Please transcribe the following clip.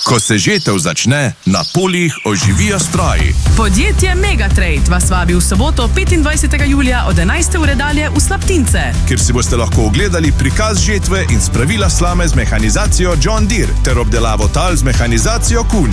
Ko se žetev začne, na poljih oživijo stroji. Podjetje Megatrade vas vabi v soboto 25. julija od 11. ure dalje v Slaptince, Kjer si boste lahko ogledali prikaz žetve in spravila slame z mehanizacijo John Deere ter obdelavo tal z mehanizacijo Kuhn.